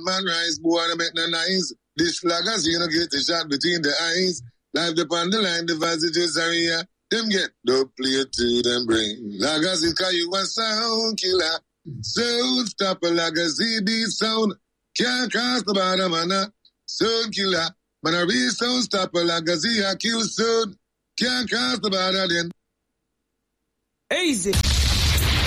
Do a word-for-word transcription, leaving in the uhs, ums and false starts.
man rise, boy, I make no nice. This flaggers, you know, get a shot between the eyes. Life upon the line, the visitors are here. Them get no play to them bring. Lagas is call you a sound killer. Sound stopper, Lagas, he be sound. Can't cross the bottom, man. Sound killer. Man, I read sound stopper, Lagas, he a kill sound. Can't cross the bottom, then. Easy.